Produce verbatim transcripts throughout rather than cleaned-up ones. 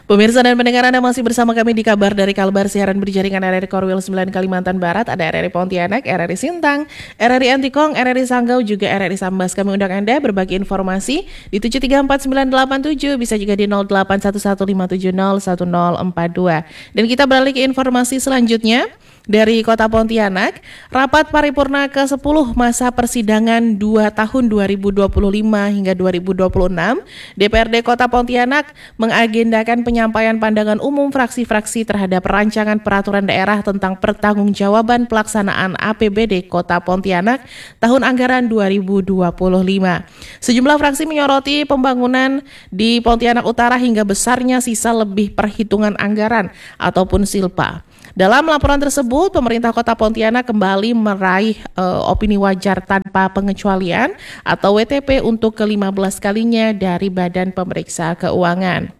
Pemirsa dan pendengar, Anda masih bersama kami di Kabar dari Kalbar, siaran berjaringan R R I Korwil sembilan Kalimantan Barat, ada R R I Pontianak, R R I Sintang, R R I Antikong, R R I Sanggau, juga R R I Sambas. Kami undang Anda berbagi informasi di tujuh tiga empat sembilan delapan tujuh, bisa juga di nol delapan satu satu lima tujuh nol satu nol empat dua. Dan kita beralih ke informasi selanjutnya. Dari Kota Pontianak, rapat paripurna ke sepuluh masa persidangan dua tahun dua ribu dua puluh lima hingga dua ribu dua puluh enam, D P R D Kota Pontianak mengagendakan penyampaian pandangan umum fraksi-fraksi terhadap rancangan peraturan daerah tentang pertanggungjawaban pelaksanaan A P B D Kota Pontianak tahun anggaran dua ribu dua puluh lima. Sejumlah fraksi menyoroti pembangunan di Pontianak Utara hingga besarnya sisa lebih perhitungan anggaran ataupun silpa. Dalam laporan tersebut, pemerintah Kota Pontianak kembali meraih e, opini wajar tanpa pengecualian atau W T P untuk ke lima belas kalinya dari Badan Pemeriksa Keuangan.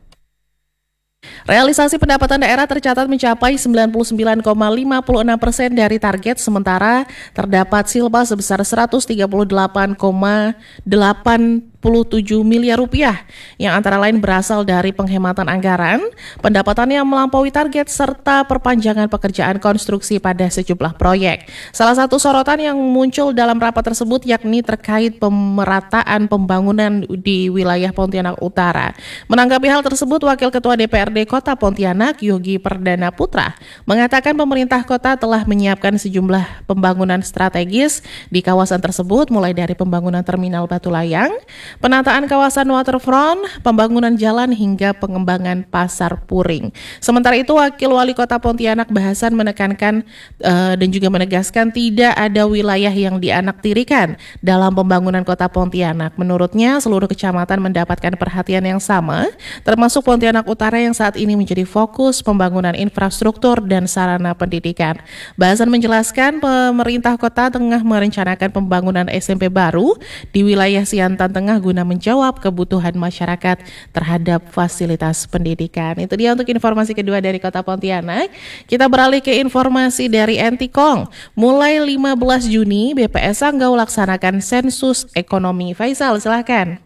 Realisasi pendapatan daerah tercatat mencapai sembilan puluh sembilan koma lima enam persen dari target, sementara terdapat silpa sebesar seratus tiga puluh delapan koma delapan puluh tujuh miliar rupiah, yang antara lain berasal dari penghematan anggaran, pendapatan yang melampaui target, serta perpanjangan pekerjaan konstruksi pada sejumlah proyek. Salah satu sorotan yang muncul dalam rapat tersebut yakni terkait pemerataan pembangunan di wilayah Pontianak Utara. Menanggapi hal tersebut, Wakil Ketua D P R D Kota Pontianak, Yogi Perdana Putra, mengatakan pemerintah kota telah menyiapkan sejumlah pembangunan strategis di kawasan tersebut, mulai dari pembangunan terminal Batu Layang, penataan kawasan waterfront, pembangunan jalan, hingga pengembangan pasar Puring. Sementara itu, Wakil Wali Kota Pontianak Bahasan menekankan uh, dan juga menegaskan tidak ada wilayah yang dianaktirikan dalam pembangunan Kota Pontianak. Menurutnya, seluruh kecamatan mendapatkan perhatian yang sama, termasuk Pontianak Utara yang saat ini menjadi fokus pembangunan infrastruktur dan sarana pendidikan. Bahasan menjelaskan pemerintah kota tengah merencanakan pembangunan S M P baru di wilayah Siantan Tengah guna menjawab kebutuhan masyarakat terhadap fasilitas pendidikan. Itu dia untuk informasi kedua dari Kota Pontianak. Kita beralih ke informasi dari Antikong. Mulai lima belas Juni, B P S Sanggau laksanakan sensus ekonomi. Faisal, silakan.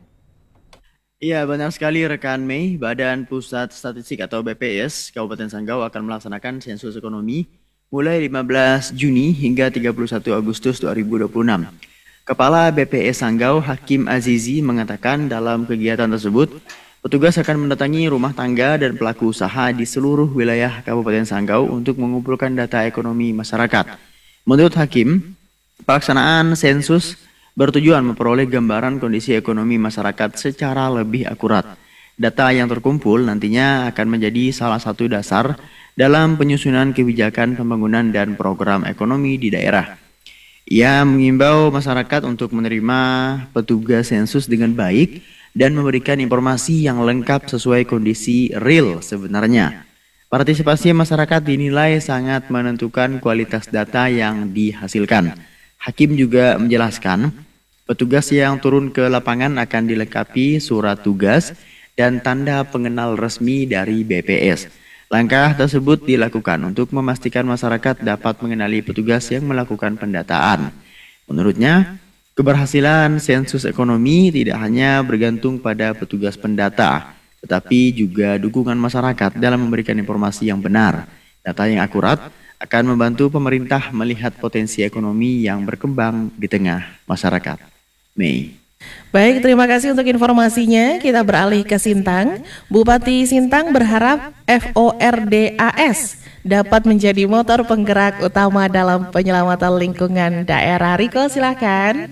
Iya, benar sekali rekan Mei. Badan Pusat Statistik atau B P S Kabupaten Sanggau akan melaksanakan sensus ekonomi mulai lima belas Juni hingga tiga puluh satu Agustus dua ribu dua puluh enam. Kepala B P S Sanggau, Hakim Azizi, mengatakan dalam kegiatan tersebut, petugas akan mendatangi rumah tangga dan pelaku usaha di seluruh wilayah Kabupaten Sanggau untuk mengumpulkan data ekonomi masyarakat. Menurut Hakim, pelaksanaan sensus bertujuan memperoleh gambaran kondisi ekonomi masyarakat secara lebih akurat. Data yang terkumpul nantinya akan menjadi salah satu dasar dalam penyusunan kebijakan pembangunan dan program ekonomi di daerah. Ia mengimbau masyarakat untuk menerima petugas sensus dengan baik dan memberikan informasi yang lengkap sesuai kondisi real sebenarnya. Partisipasi masyarakat dinilai sangat menentukan kualitas data yang dihasilkan. Hakim juga menjelaskan, petugas yang turun ke lapangan akan dilengkapi surat tugas dan tanda pengenal resmi dari B P S. Langkah tersebut dilakukan untuk memastikan masyarakat dapat mengenali petugas yang melakukan pendataan. Menurutnya, keberhasilan sensus ekonomi tidak hanya bergantung pada petugas pendata, tetapi juga dukungan masyarakat dalam memberikan informasi yang benar. Data yang akurat akan membantu pemerintah melihat potensi ekonomi yang berkembang di tengah masyarakat. Mei. Baik, terima kasih untuk informasinya. Kita beralih ke Sintang. Bupati Sintang berharap F O R D A S dapat menjadi motor penggerak utama dalam penyelamatan lingkungan daerah. Riko, silakan.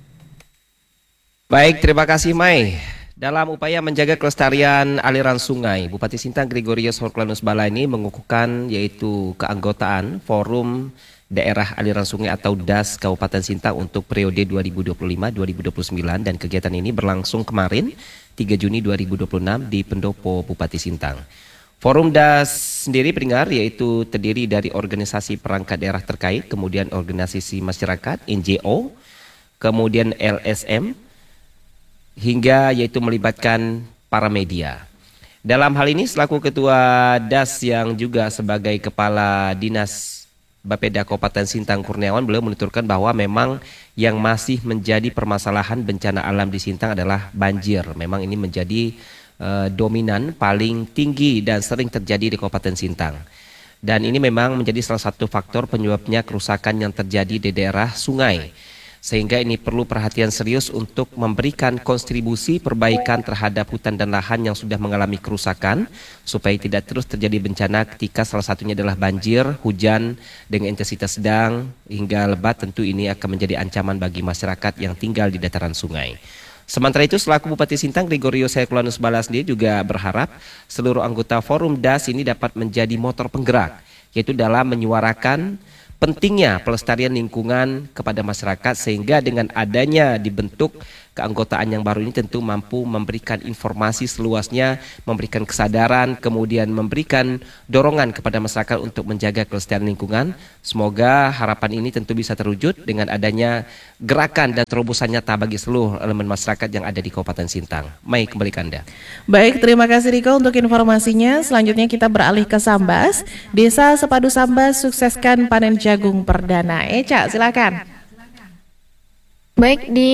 Baik, terima kasih Mai. Dalam upaya menjaga kelestarian aliran sungai, Bupati Sintang Gregorius Horklanus Balaini mengukuhkan yaitu keanggotaan Forum Daerah Aliran Sungai atau D A S Kabupaten Sintang untuk periode dua ribu dua puluh lima sampai dua ribu dua puluh sembilan, dan kegiatan ini berlangsung kemarin tiga Juni dua ribu dua puluh enam di Pendopo Bupati Sintang. Forum D A S sendiri pendengar yaitu terdiri dari organisasi perangkat daerah terkait, kemudian organisasi masyarakat, N G O, kemudian L S M, hingga yaitu melibatkan para media. Dalam hal ini selaku Ketua D A S yang juga sebagai Kepala Dinas Bapeda Kabupaten Sintang Kurniawan, beliau menuturkan bahwa memang yang masih menjadi permasalahan bencana alam di Sintang adalah banjir. Memang ini menjadi uh, dominan paling tinggi dan sering terjadi di Kabupaten Sintang. Dan ini memang menjadi salah satu faktor penyebabnya kerusakan yang terjadi di daerah sungai. Sehingga ini perlu perhatian serius untuk memberikan kontribusi perbaikan terhadap hutan dan lahan yang sudah mengalami kerusakan supaya tidak terus terjadi bencana ketika salah satunya adalah banjir, hujan dengan intensitas sedang hingga lebat. Tentu ini akan menjadi ancaman bagi masyarakat yang tinggal di dataran sungai. Sementara itu, selaku Bupati Sintang Gregorius Herculanus Bala sendiri juga berharap seluruh anggota Forum D A S ini dapat menjadi motor penggerak, yaitu dalam menyuarakan pentingnya pelestarian lingkungan kepada masyarakat, sehingga dengan adanya dibentuk keanggotaan yang baru ini tentu mampu memberikan informasi seluasnya, memberikan kesadaran, kemudian memberikan dorongan kepada masyarakat untuk menjaga kelestarian lingkungan. Semoga harapan ini tentu bisa terwujud dengan adanya gerakan dan terobosan nyata bagi seluruh elemen masyarakat yang ada di Kabupaten Sintang. Mai, kembali ke Anda. Baik, terima kasih Riko untuk informasinya. Selanjutnya kita beralih ke Sambas. Desa Sepadu Sambas sukseskan panen jagung perdana. Eca, silakan. Baik, di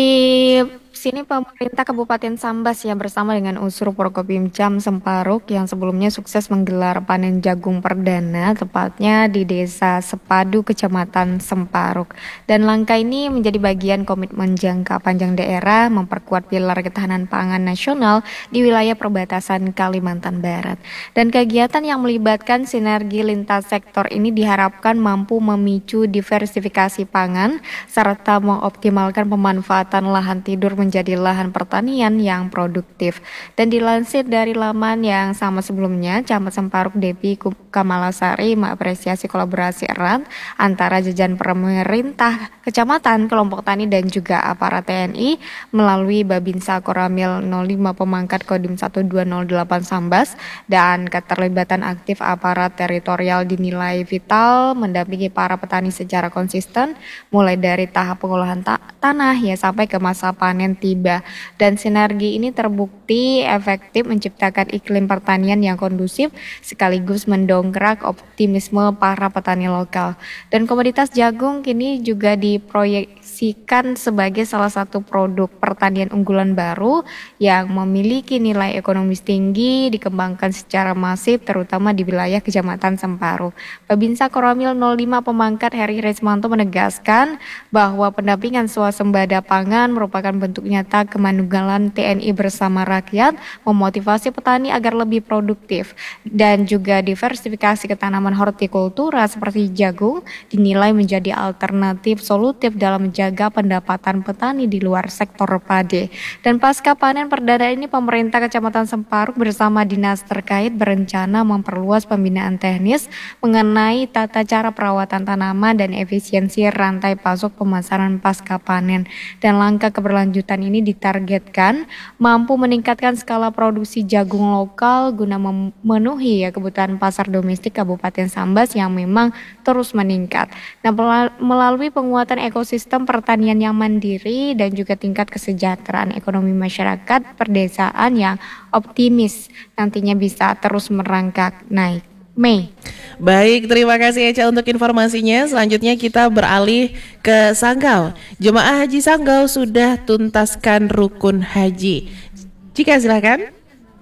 sini pemerintah Kabupaten Sambas ya bersama dengan unsur Prokopimcam Semparuk yang sebelumnya sukses menggelar panen jagung perdana tepatnya di Desa Sepadu Kecamatan Semparuk. Dan langkah ini menjadi bagian komitmen jangka panjang daerah memperkuat pilar ketahanan pangan nasional di wilayah perbatasan Kalimantan Barat. Dan kegiatan yang melibatkan sinergi lintas sektor ini diharapkan mampu memicu diversifikasi pangan serta mengoptimalkan pemanfaatan lahan tidur menjadi lahan pertanian yang produktif. Dan dilansir dari laman yang sama sebelumnya, Camat Semparuk Depi Kamalasari mengapresiasi kolaborasi erat antara jajaran pemerintah kecamatan, kelompok tani dan juga aparat T N I melalui Babinsa Koramil nol lima Pemangkat Kodim satu dua nol delapan Sambas, dan keterlibatan aktif aparat teritorial dinilai vital mendampingi para petani secara konsisten mulai dari tahap pengolahan ta- tanah ya sampai ke masa panen tiba. Dan sinergi ini terbukti efektif menciptakan iklim pertanian yang kondusif sekaligus mendongkrak optimisme para petani lokal. Dan komoditas jagung kini juga diproyeksikan sebagai salah satu produk pertanian unggulan baru yang memiliki nilai ekonomis tinggi, dikembangkan secara masif terutama di wilayah Kecamatan Semparuk. Babinsa Koramil nol lima Pemangkat Heri Resmanto menegaskan bahwa pendampingan swasembada pangan merupakan bentuk nyata kemanunggalan T N I bersama rakyat, memotivasi petani agar lebih produktif, dan juga diversifikasi ke tanaman hortikultura seperti jagung dinilai menjadi alternatif solutif dalam menjaga pendapatan petani di luar sektor padi. Dan pasca panen perdana ini, pemerintah Kecamatan Semparuk bersama dinas terkait berencana memperluas pembinaan teknis mengenai tata cara perawatan tanaman dan efisiensi rantai pasok pemasaran pasca panen. Dan langkah keberlanjutan ini ditargetkan mampu meningkatkan skala produksi jagung lokal guna memenuhi ya kebutuhan pasar domestik Kabupaten Sambas yang memang terus meningkat. Nah, melalui penguatan ekosistem pertanian yang mandiri dan juga tingkat kesejahteraan ekonomi masyarakat perdesaan yang optimis nantinya bisa terus merangkak naik. Mei. Baik, terima kasih Eca untuk informasinya. Selanjutnya kita beralih ke Sanggau. Jemaah Haji Sanggau sudah tuntaskan rukun haji. Jika silakan.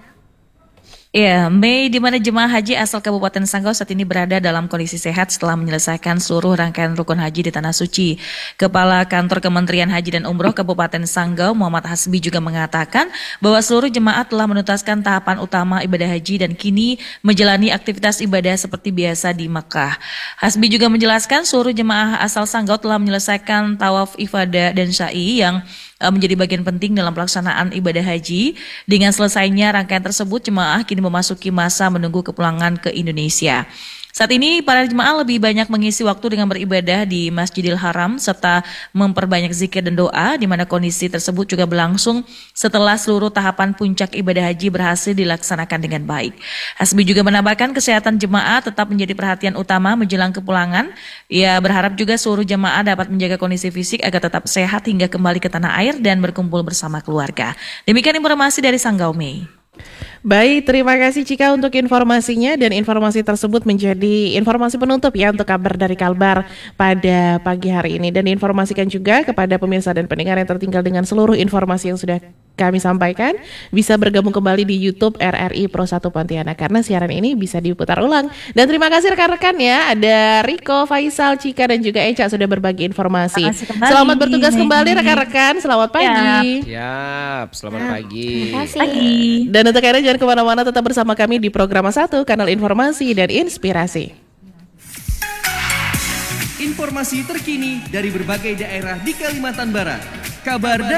Ya, Mei, di mana jemaah haji asal Kabupaten Sanggau saat ini berada dalam kondisi sehat setelah menyelesaikan seluruh rangkaian rukun haji di Tanah Suci. Kepala Kantor Kementerian Haji dan Umroh Kabupaten Sanggau, Muhammad Hasbi, juga mengatakan bahwa seluruh jemaah telah menuntaskan tahapan utama ibadah haji dan kini menjalani aktivitas ibadah seperti biasa di Mekah. Hasbi juga menjelaskan seluruh jemaah asal Sanggau telah menyelesaikan tawaf ifadah dan sa'i yang menjadi bagian penting dalam pelaksanaan ibadah haji. Dengan selesainya rangkaian tersebut, jemaah kini memasuki masa menunggu kepulangan ke Indonesia. Saat ini para jemaah lebih banyak mengisi waktu dengan beribadah di Masjidil Haram serta memperbanyak zikir dan doa, di mana kondisi tersebut juga berlangsung setelah seluruh tahapan puncak ibadah haji berhasil dilaksanakan dengan baik. Hasbi juga menambahkan kesehatan jemaah tetap menjadi perhatian utama menjelang kepulangan. Ia berharap juga seluruh jemaah dapat menjaga kondisi fisik agar tetap sehat hingga kembali ke tanah air dan berkumpul bersama keluarga. Demikian informasi dari Sanggau, Mei. Baik, terima kasih Cika untuk informasinya dan informasi tersebut menjadi informasi penutup ya untuk kabar dari Kalbar pada pagi hari ini dan diinformasikan juga kepada pemirsa dan pendengar yang tertinggal dengan seluruh informasi yang sudah kami sampaikan bisa bergabung kembali di YouTube R R I Pro satu Pontianak karena siaran ini bisa diputar ulang. Dan terima kasih rekan-rekan ya, ada Riko, Faisal, Cika dan juga Eca sudah berbagi informasi. Selamat bertugas kembali rekan-rekan, selamat pagi. Siap, selamat pagi. Terima kasih. Pagi. Dan untuk Anda jangan kemana-mana, tetap bersama kami di program satu Kanal Informasi dan Inspirasi. Informasi terkini dari berbagai daerah di Kalimantan Barat. Kabar dari